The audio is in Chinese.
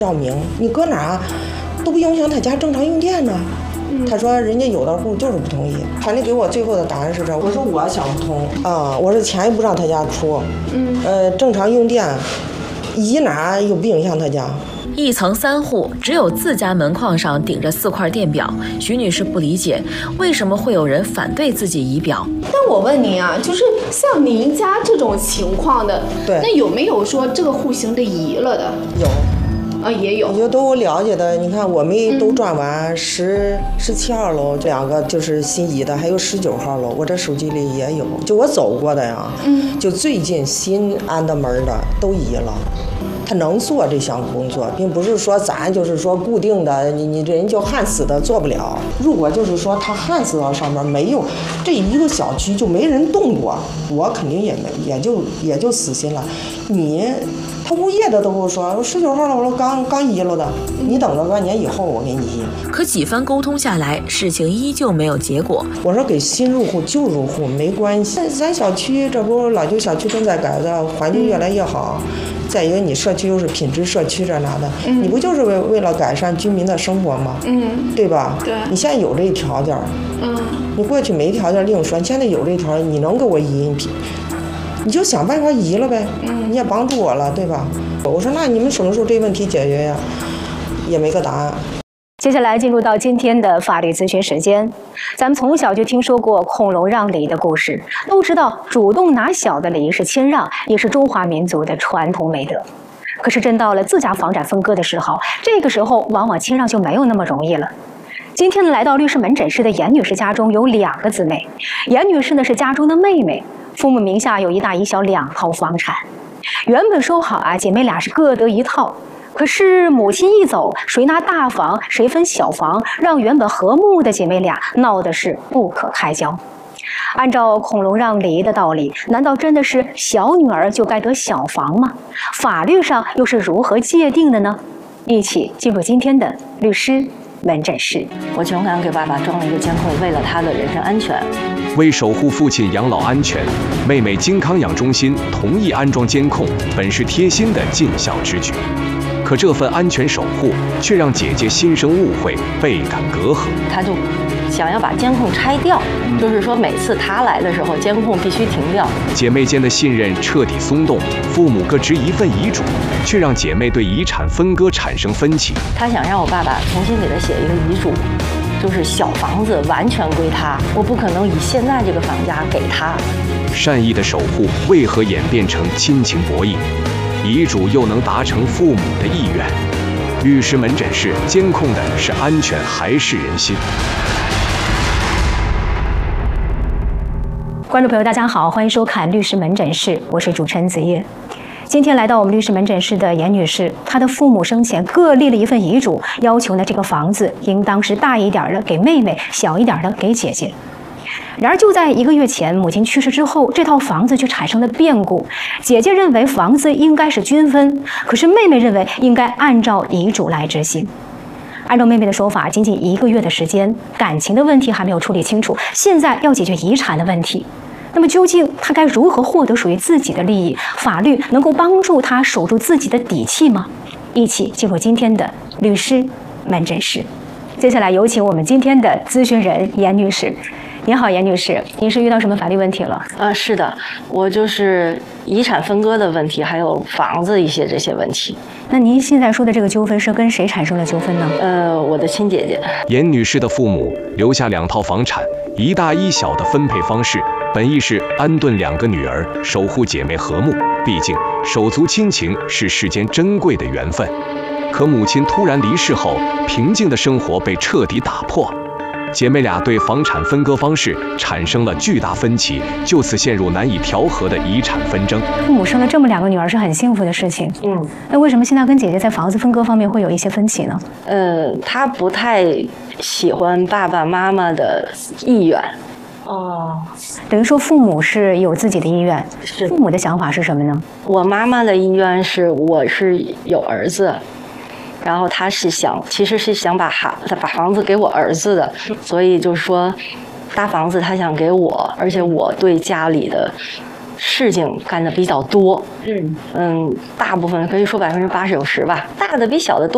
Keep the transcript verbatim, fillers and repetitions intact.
照明，你搁哪都不影响他家正常用电呢。嗯、他说人家有的户就是不同意。团里给我最后的答案是这，我说我想不通啊，我说钱也不让他家出，嗯，呃，正常用电，移哪又不影响他家。 一层三户，只有自家门框上顶着四块电表。徐女士不理解，为什么会有人反对自己移表？ 那我问您啊，就是像您家这种情况的， 对， 那有没有说这个户型的移了的？ 有。 啊，也有， 我就都了解的。你看，我没都转完十十七号楼，两个就是新移的，还有十九号楼，我这手机里也有，就我走过的呀。嗯，就最近新安的门的都移了。他能做这项工作，并不是说咱就是说固定的，你你这人就焊死的做不了。如果就是说他焊死到上面没有，这一个小区就没人动过，我肯定也没也就也就死心了。你。他物业的都跟我说，十九号楼刚刚移了的，你等着半年以后我给你移。 可几番沟通下来，事情依旧没有结果。 我说给新入户旧入户没关系，咱小区这不老旧小区正在改造，环境越来越好。再一个，你社区又是品质社区这那的，嗯、你不就是为为了改善居民的生活吗？嗯，对吧？对。你现在有这条件，嗯，你过去没条件另说，现在有这条，你能给我移？你就想办法移了呗，嗯，你也帮助我了，对吧？我说那你们什么时候这问题解决呀？也没个答案。 接下来进入到今天的法律咨询时间，咱们从小就听说过孔融让梨的故事，都知道主动拿小的梨是谦让，也是中华民族的传统美德。可是真到了自家房产分割的时候，这个时候往往谦让就没有那么容易了。今天来到律师门诊室的严女士家中有两个姊妹，严女士呢是家中的妹妹。父母名下有一大一小两套房产，原本说好啊，姐妹俩是各得一套。可是母亲一走，谁拿大房，谁分小房，让原本和睦的姐妹俩闹得是不可开交。按照孔融让梨的道理，难道真的是小女儿就该得小房吗？法律上又是如何界定的呢？一起进入今天的律师门诊室。 我全款给爸爸装了一个监控，为了他的人身安全。 为守护父亲养老安全，妹妹金康养中心同意安装监控，本是贴心的尽孝之举。可这份安全守护，却让姐姐心生误会，倍感隔阂。 他就想要把监控拆掉，就是说每次他来的时候，监控必须停掉。 姐妹间的信任彻底松动，父母各执一份遗嘱，却让姐妹对遗产分割产生分歧。 他想让我爸爸重新给他写一个遗嘱。就是小房子完全归他，我不可能以现在这个房价给他。 善意的守护为何演变成亲情博弈？遗嘱又能达成父母的意愿？律师门诊室监控的是安全还是人心？ 观众朋友，大家好，欢迎收看律师门诊室，我是主持人子叶。今天来到我们律师门诊室的严女士，她的父母生前各立了一份遗嘱，要求呢这个房子应当是大一点的给妹妹，小一点的给姐姐。然而就在一个月前，母亲去世之后，这套房子却产生了变故。姐姐认为房子应该是均分，可是妹妹认为应该按照遗嘱来执行。按照妹妹的说法，仅仅一个月的时间，感情的问题还没有处理清楚，现在要解决遗产的问题。那么究竟他该如何获得属于自己的利益？法律能够帮助他守住自己的底气吗？一起进入今天的律师门诊室。接下来有请我们今天的咨询人严女士。您好，严女士，您是遇到什么法律问题了？ 呃，是的，我就是遗产分割的问题，还有房子一些这些问题。 那您现在说的这个纠纷是跟谁产生了纠纷呢？ 呃，我的亲姐姐。 严女士的父母留下两套房产，一大一小的分配方式，本意是安顿两个女儿，守护姐妹和睦。毕竟手足亲情是世间珍贵的缘分。可母亲突然离世后，平静的生活被彻底打破。姐妹俩对房产分割方式产生了巨大分歧，就此陷入难以调和的遗产纷争。 父母生了这么两个女儿是很幸福的事情，嗯，那为什么现在跟姐姐在房子分割方面会有一些分歧呢？ 呃，她不太喜欢爸爸妈妈的意愿。 哦，等于说父母是有自己的意愿， 是父母的想法是什么呢？ 我妈妈的意愿是，我是有儿子。然后他是想，其实是想把孩把房子给我儿子的，所以就是说，大房子他想给我，而且我对家里的事情干的比较多，嗯嗯，大部分可以说百分之八十九十吧，大的比小的多。